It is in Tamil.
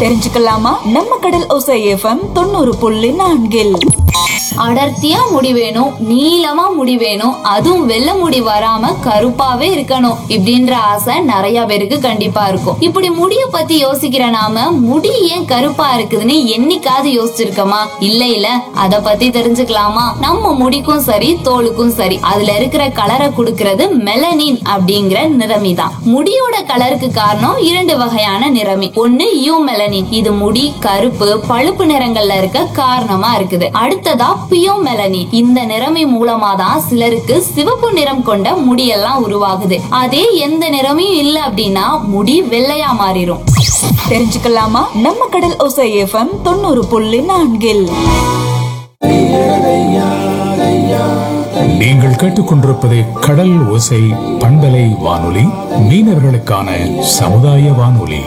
தெரிஞ்சுக்கலாமா? நம்ம கடல் ஓசை எஃப்எம் 90.4. அடர்த்தியா முடி வேணும், நீளமா முடி வேணும், அதுவும் வெள்ளை முடி வராம கருப்பாவே இருக்கணும் இப்படின்ற ஆசை நிறைய பேருக்கு கண்டிப்பா இருக்கும். இப்படி முடிய பத்தி யோசிக்கிற நாம முடி ஏன் கருப்பா இருக்குதுன்னு என்னைக்காவது யோசிச்சிருக்கோமா? இல்ல அத பத்தி தெரிஞ்சுக்கலாமா? நம்ம முடிக்கும் சரி தோலுக்கும் சரி அதுல இருக்கிற கலரை குடுக்கறது மெலனின் அப்படிங்கிற நிறமி தான். முடியோட கலருக்கு காரணம் 2 வகையான நிறமி. ஒண்ணு யூ மெலனின், இது முடி கருப்பு பழுப்பு நிறங்கள்ல இருக்க காரணமா இருக்குது. அடுத்ததா பியோ மெலனின், இந்த நிறமி மூலமா தான் சிலருக்கு சிவப்பு நிறம் கொண்ட முடியெல்லாம் உருவாகுது. அதே எந்த நிறமையும் இல்ல அப்படின்னா முடி வெள்ளையா மாறிடும். தெரிஞ்சுக்கலாமா? நம்ம கடல் ஓசை எஃப்எம் 90.4. நீங்கள் கேட்டுக்கொண்டிருப்பது கடல் ஓசை பண்பலை வானொலி, மீனவர்களுக்கான சமுதாய வானொலி.